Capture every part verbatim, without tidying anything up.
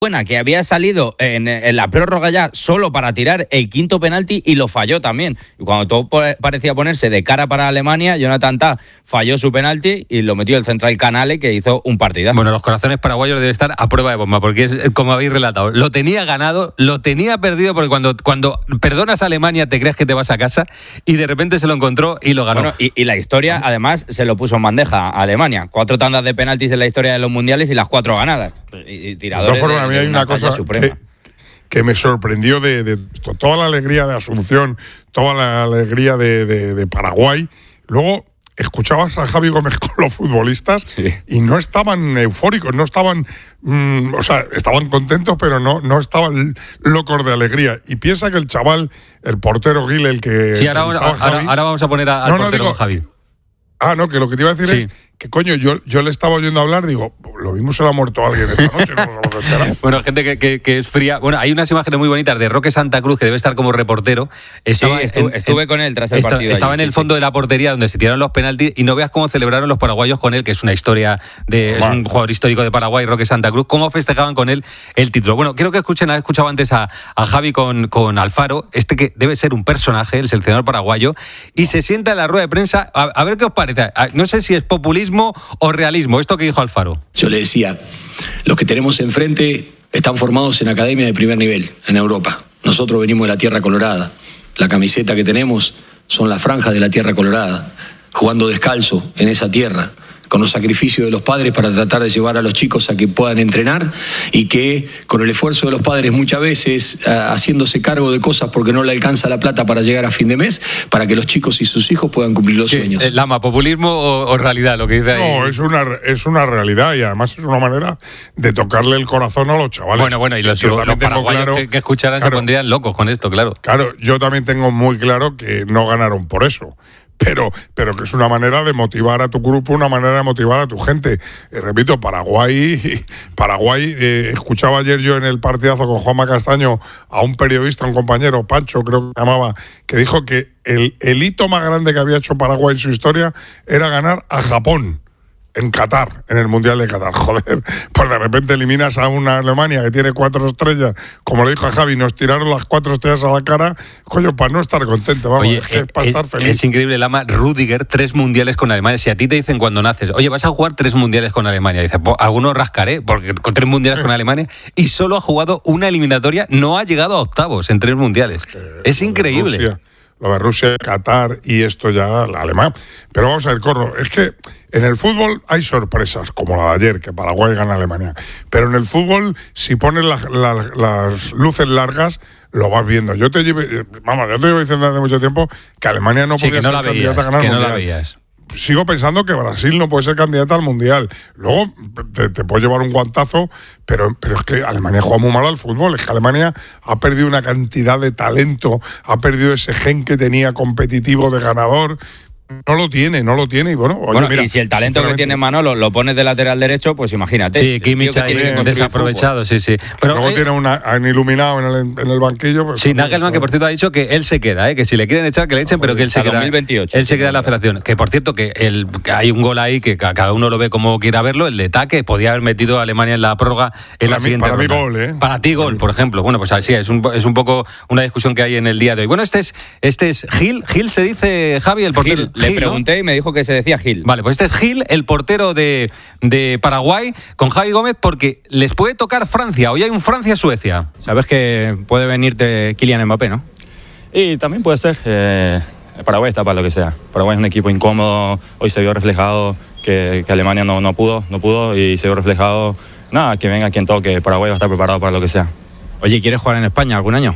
buena que había salido en, en la prórroga ya solo para tirar el quinto penalti y lo falló también. Y cuando todo parecía ponerse de cara para Alemania, Jonathan Tah falló su penalti y lo metió el central Canale, que hizo un partidazo. Bueno, los corazones paraguayos deben estar a prueba de bomba, porque es como habéis relatado, lo tenía ganado, lo tenía perdido, porque cuando, cuando perdonas a Alemania te crees que te vas a casa y de repente se lo encontró y lo ganó. Bueno, y, y la historia, además, se lo puso en bandeja a Alemania. Cuatro tandas de penaltis en la historia de los mundiales y las cuatro ganadas. Y, y tiradores de todas formas, a mí hay una, una cosa que, que me sorprendió de, de esto, toda la alegría de Asunción, toda la alegría de, de, de Paraguay. Luego escuchabas a Javi Gómez con los futbolistas sí. y no estaban eufóricos, no estaban, mmm, o sea, estaban contentos, pero no, no estaban locos de alegría. Y piensa que el chaval, el portero Gil, el que... Sí, ahora, vamos, ahora, Javi, ahora vamos a poner a, al no, portero no, digo, Javi. Ah, no, que lo que te iba a decir sí. es que, coño, yo, yo le estaba oyendo hablar, digo, lo mismo se le ha muerto a alguien esta noche, no nos vamos a enterar. Bueno, gente que, que, que es fría. Bueno, hay unas imágenes muy bonitas de Roque Santa Cruz, que debe estar como reportero. Estaba, sí, estuve, en, estuve con él tras el esta, partido. Estaba allí, en el sí, fondo sí. de la portería donde se tiraron los penaltis y no veas cómo celebraron los paraguayos con él, que es una historia de... Bueno. Es un jugador histórico de Paraguay, Roque Santa Cruz. Cómo festejaban con él el título. Bueno, quiero que escuchen, has escuchado antes a, a Javi con, con Alfaro, este que debe ser un personaje, el seleccionador paraguayo, y se sienta en la rueda de prensa. A, a ver qué os parece. No sé si es populismo o realismo, esto que dijo Alfaro. Yo le decía, los que tenemos enfrente están formados en academias de primer nivel, en Europa. Nosotros venimos de la Tierra Colorada. La camiseta que tenemos son las franjas de la Tierra Colorada, jugando descalzo en esa tierra, con los sacrificios de los padres para tratar de llevar a los chicos a que puedan entrenar y que con el esfuerzo de los padres muchas veces uh, haciéndose cargo de cosas porque no le alcanza la plata para llegar a fin de mes, para que los chicos y sus hijos puedan cumplir los sueños. Eh, Lama, ¿populismo o, o realidad lo que dice ahí? No, es una, es una realidad y además es una manera de tocarle el corazón a los chavales. Bueno, bueno, y los, los paraguayos claro, que, que escucharan claro, se pondrían locos con esto, claro. Claro, yo también tengo muy claro que no ganaron por eso. Pero, pero que es una manera de motivar a tu grupo, una manera de motivar a tu gente. Eh, repito, Paraguay, Paraguay eh, escuchaba ayer yo en el partidazo con Juanma Castaño a un periodista, un compañero, Pancho creo que se llamaba, que dijo que el, el hito más grande que había hecho Paraguay en su historia era ganar a Japón en Qatar, en el Mundial de Qatar. Joder, pues de repente eliminas a una Alemania que tiene cuatro estrellas, como le dijo a Javi, nos tiraron las cuatro estrellas a la cara, coño, para no estar contento, vamos, oye, es que es para eh, estar feliz. Es increíble, Lama, Rüdiger, tres mundiales con Alemania. Si a ti te dicen cuando naces, oye, vas a jugar tres mundiales con Alemania, dices, pues algunos rascaré, porque con tres mundiales con Alemania, y solo ha jugado una eliminatoria, no ha llegado a octavos en tres mundiales. Eh, es increíble. Rusia, lo de Rusia, Qatar y esto ya, la alemán. Pero vamos a ver, Corro, es que en el fútbol hay sorpresas, como la de ayer, que Paraguay gana a Alemania. Pero en el fútbol, si pones la, la, las luces largas, lo vas viendo. Yo te llevo, vamos, yo te llevo diciendo hace mucho tiempo que Alemania no sí, podía que no ser la candidata veías, a ganar que el no Mundial. La veías. Sigo pensando que Brasil no puede ser candidata al Mundial. Luego te, te puede llevar un guantazo, pero, pero es que Alemania juega muy mal al fútbol. Es que Alemania ha perdido una cantidad de talento, ha perdido ese gen que tenía competitivo de ganador. No lo tiene, no lo tiene. Y bueno, oye, bueno mira, y si el talento que tiene Manolo lo pones de lateral derecho, pues imagínate. Sí, Kimmich ahí desaprovechado, sí, sí. Pero luego eh, tiene una, un iluminado en el, en el banquillo. Pues, sí, Nagelman, que por cierto ha dicho que él se queda, ¿eh? Que si le quieren echar, que le echen, no, pero que él se queda. dos mil veintiocho. Él se queda en la federación. Que por cierto, que, el, que hay un gol ahí que cada uno lo ve como quiera verlo, el de Taque, podía haber metido a Alemania en la prórroga en para la mí, siguiente Para ronda. mí gol, ¿eh? Para ti gol, por ejemplo. Bueno, pues así es un, es un poco una discusión que hay en el día de hoy. Bueno, este es, este es Gil. Gil se dice, Javi, el portero. Gil, le Gil, pregunté, ¿no? Y me dijo que se decía Gil. Vale, pues este es Gil, el portero de, de Paraguay, con Javi Gómez, porque les puede tocar Francia. Hoy hay un Francia-Suecia. Sabes que puede venirte Kylian Mbappé, ¿no? Y también puede ser. Eh, Paraguay está para lo que sea. Paraguay es un equipo incómodo. Hoy se vio reflejado que, que Alemania no, no pudo, no pudo y se vio reflejado. Nada, que venga quien toque. Paraguay va a estar preparado para lo que sea. Oye, ¿quieres jugar en España algún año?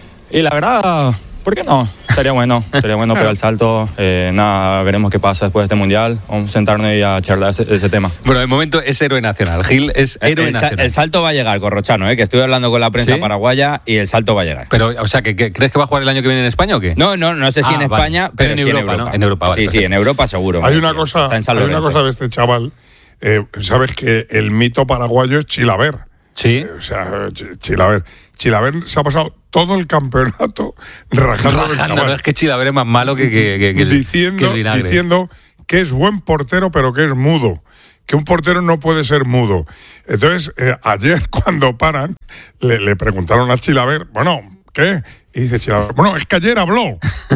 Y la verdad, ¿por qué no? Sería bueno, sería bueno pegar el salto. Eh, nada, veremos qué pasa después de este mundial. Vamos a sentarnos y a charlar ese, ese tema. Bueno, de momento es héroe nacional. Gil es héroe el, nacional. El salto va a llegar, Corrochano, ¿eh? Que estoy hablando con la prensa ¿Sí? paraguaya y el salto va a llegar. Pero, o sea, ¿que, que, ¿crees que va a jugar el año que viene en España o qué? No, no, no sé si ah, en España, vale. pero, pero en, sí Europa, en Europa, ¿no? En Europa, vale, sí, perfecto. sí, en Europa seguro. Hay una cosa, hay una cosa de este chaval. Eh, Sabes que el mito paraguayo es Chilaver. Sí. O sea, Chilaver. Chilaver se ha pasado todo el campeonato rajando del chaval. No, es que Chilaver es más malo que, que, que, que, diciendo, que el vinagre. Diciendo que es buen portero, pero que es mudo. que un portero no puede ser mudo. Entonces, eh, ayer cuando paran, le, le preguntaron a Chilaver, bueno, ¿qué? Y dice Chilaver, bueno, es que ayer habló.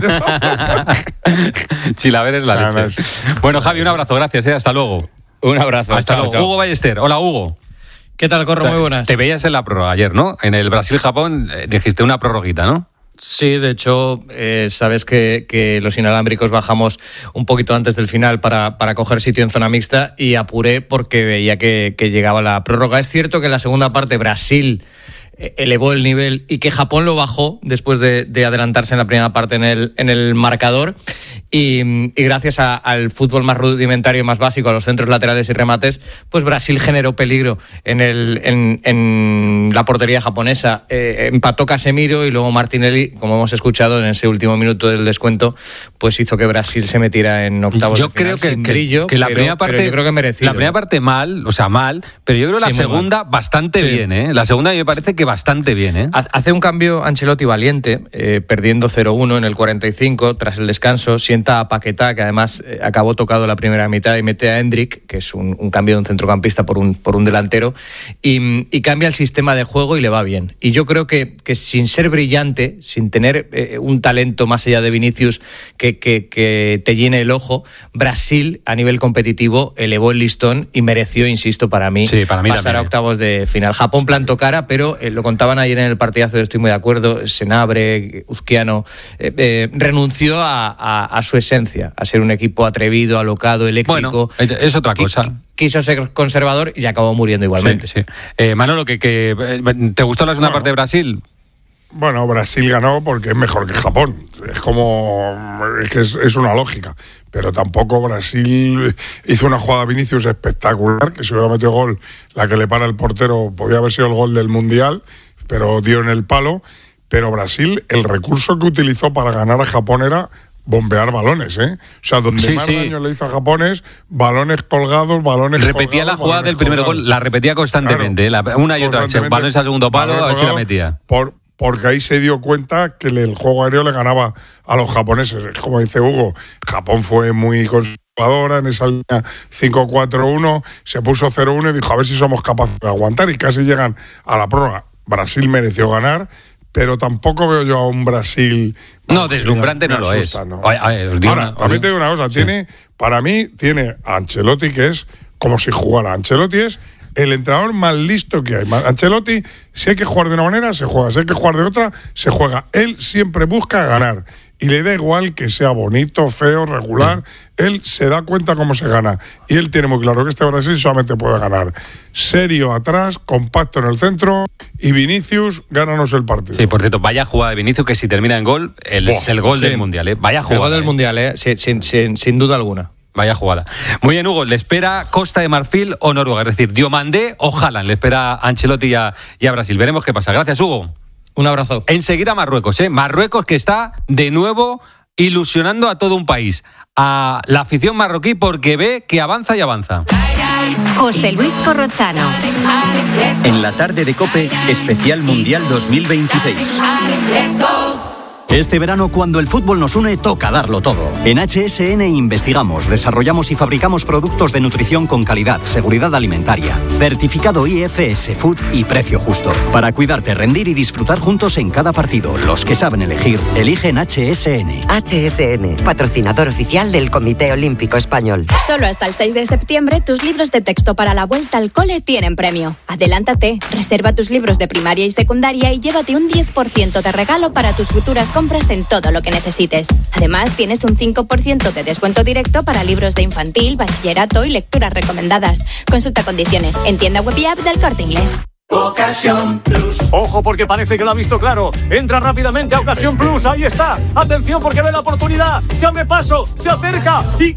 Chilaver es la leche. Bueno, Javi, un abrazo, gracias, ¿eh? Hasta luego. Un abrazo. Hasta chao, luego. chao. Hugo Ballester, hola Hugo. ¿Qué tal, Corro? Muy buenas. Te veías en la prórroga ayer, ¿no? En el Brasil-Japón eh, dijiste una prórroguita, ¿no? Sí, de hecho, eh, sabes que, que los inalámbricos bajamos un poquito antes del final para, para coger sitio en zona mixta y apuré porque veía que, que llegaba la prórroga. Es cierto que en la segunda parte Brasil elevó el nivel y que Japón lo bajó después de, de adelantarse en la primera parte en el, en el marcador y, y gracias a, al fútbol más rudimentario y más básico, a los centros laterales y remates, pues Brasil generó peligro en, el, en, en la portería japonesa. Eh, empató Casemiro y luego Martinelli, como hemos escuchado en ese último minuto del descuento, pues hizo que Brasil se metiera en octavos yo de final creo que, sin que, brillo, que la pero, primera parte pero yo creo que merecido. La primera parte mal, o sea, mal, pero yo creo la Sí, segunda bastante Sí. bien, ¿eh? La segunda me parece que bastante bien, ¿eh? Hace un cambio Ancelotti valiente, eh, perdiendo cero uno en el cuarenta y cinco, tras el descanso, sienta a Paquetá, que además eh, acabó tocado la primera mitad, y mete a Hendrik, que es un, un cambio de un centrocampista por un, por un delantero, y, y cambia el sistema de juego y le va bien. Y yo creo que, que sin ser brillante, sin tener eh, un talento más allá de Vinicius que, que, que te llene el ojo, Brasil a nivel competitivo elevó el listón y mereció, insisto, para mí, Sí, para mí pasar también. a octavos de final. Japón plantó cara, pero eh, lo contaban ayer en el partidazo, estoy muy de acuerdo, Senabre, Uzquiano, eh, eh, renunció a, a, a su esencia, a ser un equipo atrevido, alocado, eléctrico. Bueno, es otra cosa. Qui- Quiso ser conservador y acabó muriendo igualmente. Sí, sí. Eh, Manolo, que, que, eh, ¿te gustó la segunda Bueno. parte de Brasil? Bueno, Brasil ganó porque es mejor que Japón. Es como. Es que es, es una lógica. Pero tampoco Brasil hizo una jugada Vinicius espectacular, que si hubiera metido gol, la que le para el portero, podía haber sido el gol del Mundial, pero dio en el palo. Pero Brasil, el recurso que utilizó para ganar a Japón era bombear balones, ¿eh? O sea, donde Sí, más sí. daño le hizo a Japón es balones colgados, balones Repetía la colgados, jugada balones del primer colgados. gol, la repetía constantemente, Claro, la- una y otra vez. constantemente, Balones al segundo palo, balones a ver si la colgados, metía. Por, porque ahí se dio cuenta que le- el juego aéreo le ganaba a los japoneses. Es como dice Hugo, Japón fue muy conservadora en esa línea cinco cuatro uno, se puso cero uno y dijo a ver si somos capaces de aguantar, y casi llegan a la prórroga. Brasil mereció ganar, pero tampoco veo yo a un Brasil... No, deslumbrante me no lo asusta, es. ¿no? Ay, ay, os digo Ahora, una- también te digo una cosa, Sí. tiene, para mí tiene a Ancelotti, que es como si jugara. Ancelotti es el entrenador más listo que hay. Ancelotti, si hay que jugar de una manera, se juega. Si hay que jugar de otra, se juega. Él siempre busca ganar. Y le da igual que sea bonito, feo, regular. Él se da cuenta cómo se gana. Y él tiene muy claro que este Brasil solamente puede ganar serio atrás, compacto en el centro, y Vinicius, gánanos el partido. Sí, por cierto, vaya jugada de Vinicius que si termina en gol, el- Buah, es el gol sí. del Mundial, ¿eh? Vaya El jugada. gol del ¿eh? Mundial, ¿eh? sin, sin, sin, sin duda alguna. Vaya jugada. Muy bien, Hugo, ¿le espera Costa de Marfil o Noruega? Es decir, Diomandé o Haaland, le espera a Ancelotti y a, y a Brasil. Veremos qué pasa. Gracias, Hugo. Un abrazo. Enseguida Marruecos, ¿eh? Marruecos que está de nuevo ilusionando a todo un país, a la afición marroquí, porque ve que avanza y avanza. José Luis Corrochano. En la tarde de COPE, especial Mundial dos mil veintiséis. Este verano, cuando el fútbol nos une, toca darlo todo. En H S N investigamos, desarrollamos y fabricamos productos de nutrición con calidad, seguridad alimentaria, certificado I F S Food y precio justo. Para cuidarte, rendir y disfrutar juntos en cada partido. Los que saben elegir, eligen H S N. H S N, patrocinador oficial del Comité Olímpico Español. Solo hasta el seis de septiembre tus libros de texto para la vuelta al cole tienen premio. Adelántate, reserva tus libros de primaria y secundaria y llévate un diez por ciento de regalo para tus futuras compras en todo lo que necesites. Además, tienes un cinco por ciento de descuento directo para libros de infantil, bachillerato y lecturas recomendadas. Consulta condiciones en tienda web y app del Corte Inglés. Ocasión Plus. Ojo, porque parece que lo ha visto claro. Entra rápidamente a Ocasión Plus. Ahí está. Atención, porque ve la oportunidad. Se abre paso, se acerca y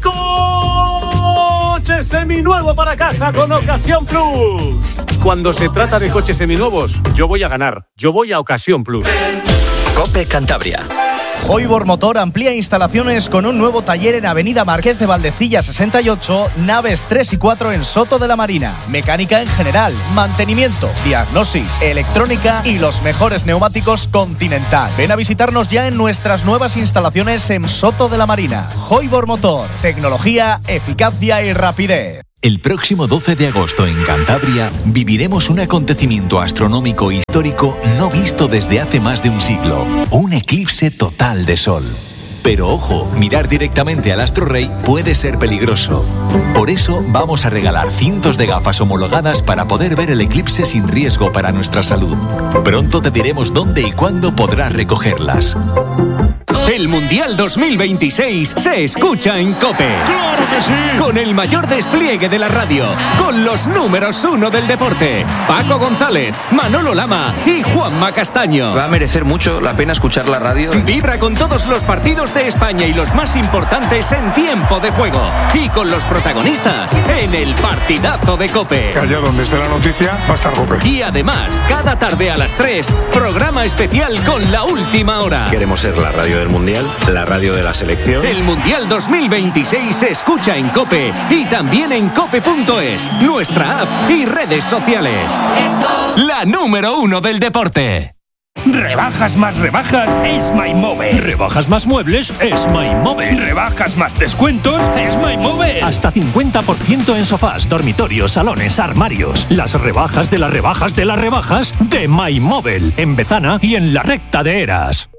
coche seminuevo para casa con Ocasión Plus. Cuando se trata de coches seminuevos, yo voy a ganar. Yo voy a Ocasión Plus. COPE Cantabria. Hoybor Motor amplía instalaciones con un nuevo taller en Avenida Marqués de Valdecilla sesenta y ocho, naves tres y cuatro en Soto de la Marina. Mecánica en general, mantenimiento, diagnosis, electrónica y los mejores neumáticos Continental. Ven a visitarnos ya en nuestras nuevas instalaciones en Soto de la Marina. Hoybor Motor, tecnología, eficacia y rapidez. El próximo doce de agosto en Cantabria viviremos un acontecimiento astronómico histórico no visto desde hace más de un siglo. Un eclipse total de sol. Pero ojo, mirar directamente al astro rey puede ser peligroso. Por eso vamos a regalar cientos de gafas homologadas para poder ver el eclipse sin riesgo para nuestra salud. Pronto te diremos dónde y cuándo podrás recogerlas. El Mundial dos mil veintiséis se escucha en COPE. ¡Claro que sí! Con el mayor despliegue de la radio, con los números uno del deporte, Paco González, Manolo Lama y Juanma Castaño. Va a merecer mucho la pena escuchar la radio. Vibra con todos los partidos de España y los más importantes en tiempo de juego. Y con los protagonistas en el partidazo de COPE. Que allá donde esté la noticia va a estar COPE. Y además, cada tarde a las tres, programa especial con la última hora. Queremos ser la radio del Mundial, la radio de la selección. El Mundial dos mil veintiséis se escucha en COPE y también en cope punto es, nuestra app y redes sociales. La número uno del deporte. Rebajas más rebajas es MyMóvil. Rebajas más muebles es MyMóvil. Rebajas más descuentos es MyMóvil. Hasta cincuenta por ciento en sofás, dormitorios, salones, armarios. Las rebajas de las rebajas de las rebajas de MyMóvil. En Bezana y en la Recta de Eras.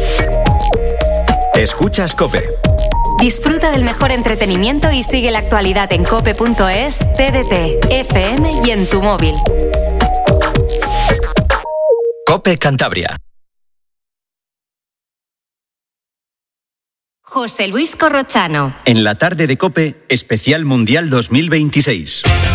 Escuchas COPE. Disfruta del mejor entretenimiento y sigue la actualidad en cope punto es, T D T, F M y en tu móvil. COPE Cantabria. José Luis Corrochano. En la tarde de COPE, especial Mundial dos mil veintiséis.